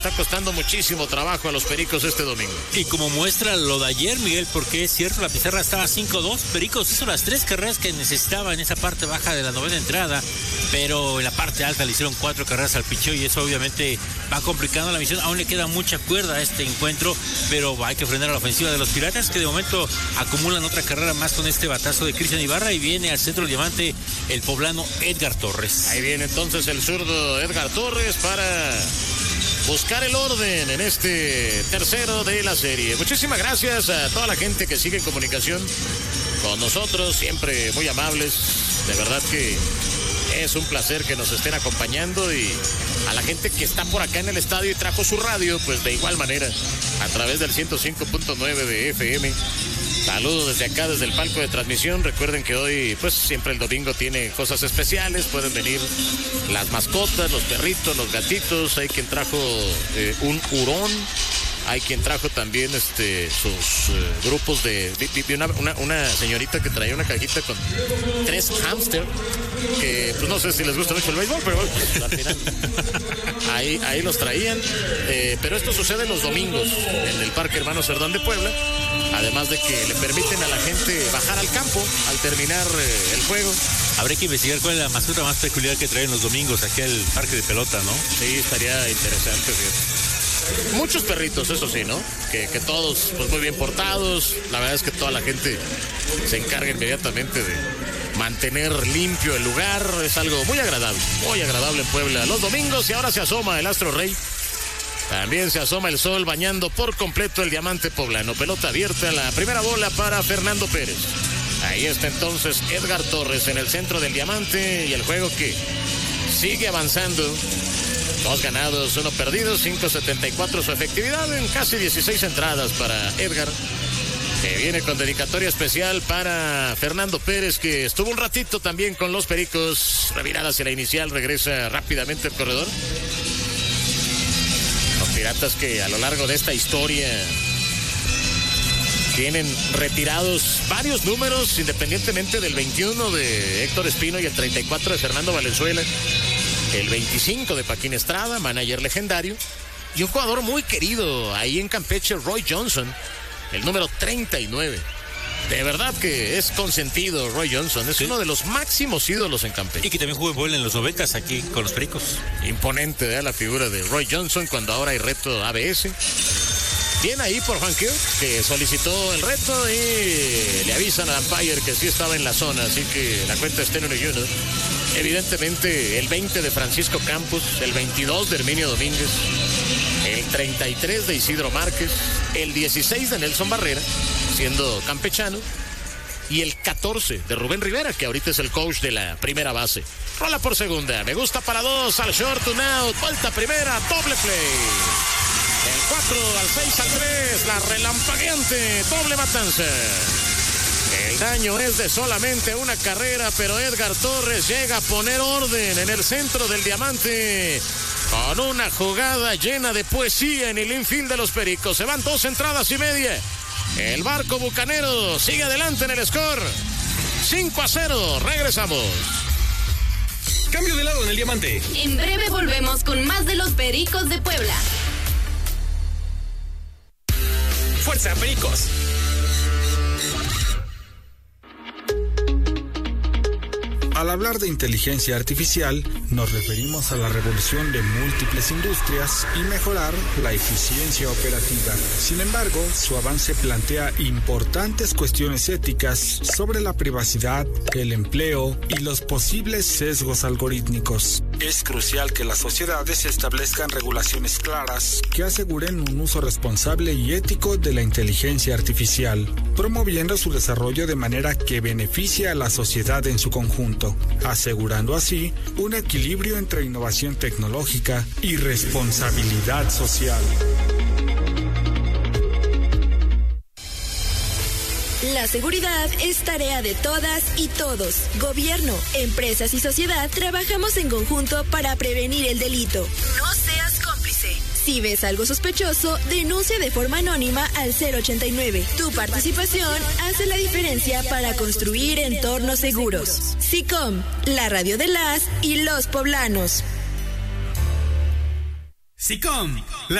Está costando muchísimo trabajo a los Pericos este domingo. Y como muestra lo de ayer, Miguel, porque es cierto, la pizarra estaba 5-2. Pericos hizo las 3 carreras que necesitaba en esa parte baja de la novena entrada, pero en la parte alta le hicieron 4 carreras al picheo y eso obviamente va complicando la misión. Aún le queda mucha cuerda a este encuentro, pero hay que frenar a la ofensiva de los Piratas, que de momento acumulan otra carrera más con este batazo de Cristian Ibarra, y viene al centro del diamante el poblano Edgar Torres. Ahí viene entonces el zurdo Edgar Torres para buscar el orden en este tercero de la serie. Muchísimas gracias a toda la gente que sigue en comunicación con nosotros, siempre muy amables. De verdad que es un placer que nos estén acompañando, y a la gente que está por acá en el estadio y trajo su radio, pues de igual manera, a través del 105.9 de FM. Saludos desde acá, desde el palco de transmisión. Recuerden que hoy, pues siempre el domingo tiene cosas especiales. Pueden venir las mascotas, los perritos, los gatitos. Hay quien trajo un hurón. Hay quien trajo también sus grupos de una señorita que traía una cajita con 3 hámster, que pues no sé si les gusta mucho el béisbol, pero bueno, pues, al final ahí los traían. Pero esto sucede los domingos en el Parque Hermano Cerdán de Puebla, además de que le permiten a la gente bajar al campo al terminar el juego. Habría que investigar cuál es la mascota más peculiar que traen los domingos aquí al parque de pelota, ¿no? Sí, estaría interesante, fíjate. Muchos perritos, eso sí, ¿no? Que todos, pues muy bien portados. La verdad es que toda la gente se encarga inmediatamente de mantener limpio el lugar. Es algo muy agradable en Puebla los domingos. Y ahora se asoma el Astro Rey. También se asoma el sol bañando por completo el diamante poblano. Pelota abierta, la primera bola para Fernando Pérez. Ahí está entonces Edgar Torres en el centro del diamante, y el juego que sigue avanzando. 2 ganados, 1 perdido, 5.74 su efectividad en casi 16 entradas para Edgar, que viene con dedicatoria especial para Fernando Pérez, que estuvo un ratito también con los Pericos. Revirada hacia la inicial, regresa rápidamente al corredor. Los Piratas que a lo largo de esta historia tienen retirados varios números, independientemente del 21 de Héctor Espino y el 34 de Fernando Valenzuela. El 25 de Paquín Estrada, manager legendario, y un jugador muy querido ahí en Campeche, Roy Johnson, el número 39. De verdad que es consentido Roy Johnson, es uno de los máximos ídolos en Campeche. Y que también jugó en los 90 aquí con los Pericos. Imponente, la figura de Roy Johnson cuando ahora hay reto ABS. Bien ahí por Juan Quill, que solicitó el reto y le avisan a Umpire que sí estaba en la zona, así que la cuenta está en 1-1. Evidentemente el 20 de Francisco Campos, el 22 de Herminio Domínguez, el 33 de Isidro Márquez, el 16 de Nelson Barrera, siendo campechano, y el 14 de Rubén Rivera, que ahorita es el coach de la primera base. Rola por segunda, me gusta para 2, al short, un out, vuelta primera, doble play. Del 4 al 6 al 3, la relampagueante doble matanza. El daño es de solamente una carrera, pero Edgar Torres llega a poner orden en el centro del diamante con una jugada llena de poesía en el infield de los Pericos. Se van 2 entradas y media. El barco bucanero sigue adelante en el score. 5-0. Regresamos. Cambio de lado en el diamante. En breve volvemos con más de los Pericos de Puebla. Fuerza, Pericos. Al hablar de inteligencia artificial, nos referimos a la revolución de múltiples industrias y mejorar la eficiencia operativa. Sin embargo, su avance plantea importantes cuestiones éticas sobre la privacidad, el empleo y los posibles sesgos algorítmicos. Es crucial que las sociedades establezcan regulaciones claras que aseguren un uso responsable y ético de la inteligencia artificial, promoviendo su desarrollo de manera que beneficie a la sociedad en su conjunto, asegurando así un equilibrio entre innovación tecnológica y responsabilidad social. La seguridad es tarea de todas y todos. Gobierno, empresas y sociedad trabajamos en conjunto para prevenir el delito. No seas cómplice. Si ves algo sospechoso, denuncia de forma anónima al 089. Tu participación hace la diferencia para construir entornos seguros. SICOM, la radio de las y los poblanos. SICOM,